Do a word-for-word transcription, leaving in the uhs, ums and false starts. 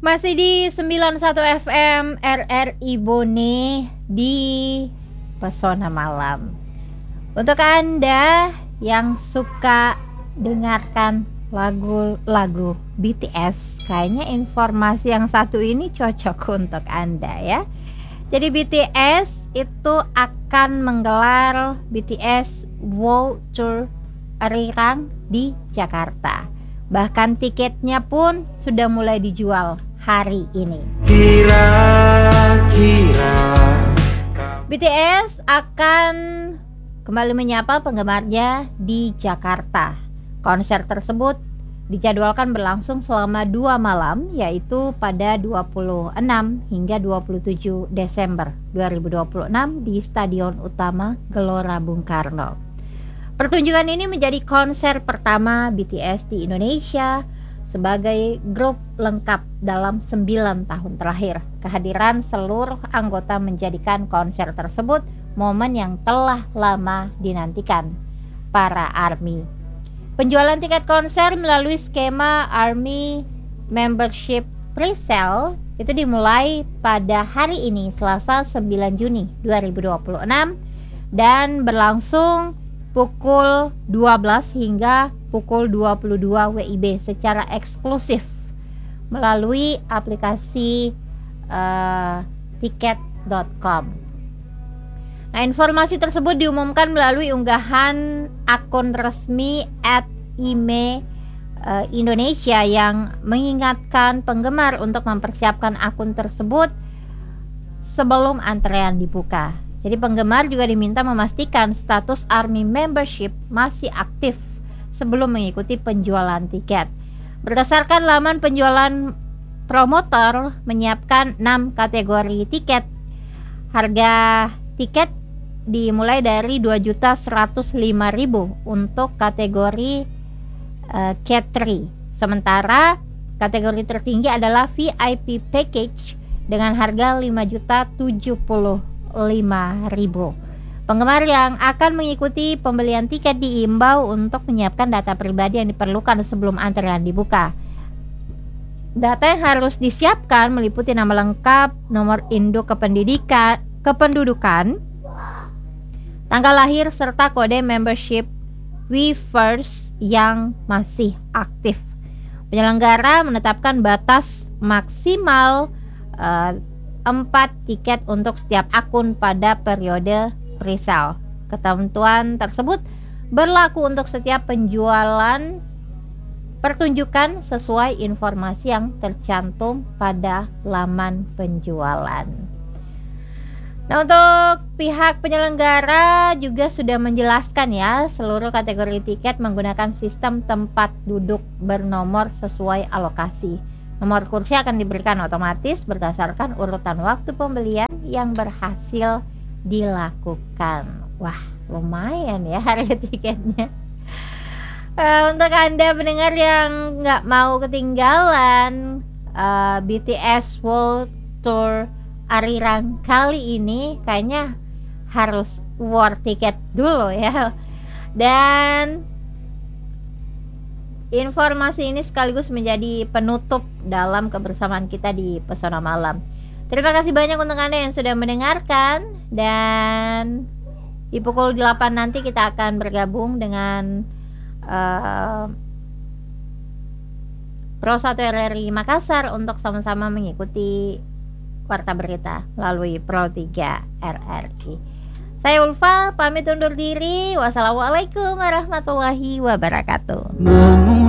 Masih di sembilan puluh satu F M R R I Bone di Pesona Malam. Untuk Anda yang suka dengarkan lagu-lagu B T S, kayaknya informasi yang satu ini cocok untuk Anda ya. Jadi B T S itu akan menggelar B T S World Tour Arirang di Jakarta. Bahkan tiketnya pun sudah mulai dijual hari ini. Kira-kira B T S akan kembali menyapa penggemarnya di Jakarta. Konser tersebut dijadwalkan berlangsung selama dua malam, yaitu pada dua puluh enam hingga dua puluh tujuh Desember dua ribu dua puluh enam di Stadion Utama Gelora Bung Karno. Pertunjukan ini menjadi konser pertama B T S di Indonesia sebagai grup lengkap dalam sembilan tahun terakhir. Kehadiran seluruh anggota menjadikan konser tersebut momen yang telah lama dinantikan para ARMY. Penjualan tiket konser melalui skema ARMY Membership Presale itu dimulai pada hari ini, Selasa sembilan Juni dua ribu dua puluh enam, dan berlangsung pukul dua belas hingga pukul dua puluh dua W I B secara eksklusif melalui aplikasi uh, tiket dot com. Nah, informasi tersebut diumumkan melalui unggahan akun resmi at ime uh, Indonesia yang mengingatkan penggemar untuk mempersiapkan akun tersebut sebelum antrean dibuka. Jadi penggemar juga diminta memastikan status ARMY membership masih aktif sebelum mengikuti penjualan tiket. Berdasarkan laman penjualan promotor menyiapkan enam kategori tiket. Harga tiket dimulai dari dua juta seratus lima ribu untuk kategori uh, Cat tiga. Sementara kategori tertinggi adalah V I P package dengan harga lima juta tujuh puluh lima ribu. Penggemar yang akan mengikuti pembelian tiket diimbau untuk menyiapkan data pribadi yang diperlukan sebelum antrean dibuka. Data yang harus disiapkan meliputi nama lengkap, nomor induk kependidikan, kependudukan, tanggal lahir serta kode membership We First yang masih aktif. Penyelenggara menetapkan batas maksimal uh, empat tiket untuk setiap akun pada periode presale. Ketentuan tersebut berlaku untuk setiap penjualan pertunjukan sesuai informasi yang tercantum pada laman penjualan. Nah, untuk pihak penyelenggara juga sudah menjelaskan ya, seluruh kategori tiket menggunakan sistem tempat duduk bernomor sesuai alokasi. Nomor kursi akan diberikan otomatis berdasarkan urutan waktu pembelian yang berhasil dilakukan. Wah, lumayan ya harga tiketnya. Uh, untuk Anda pendengar yang nggak mau ketinggalan uh, B T S World Tour Arirang kali ini, kayaknya harus war tiket dulu ya. Dan informasi ini sekaligus menjadi penutup dalam kebersamaan kita di Pesona Malam. Terima kasih banyak untuk Anda yang sudah mendengarkan, dan di pukul delapan nanti kita akan bergabung dengan uh, Pro satu R R I Makassar untuk sama-sama mengikuti warta berita melalui Pro tiga R R I. Saya Ulfa, pamit undur diri. Wassalamualaikum warahmatullahi wabarakatuh.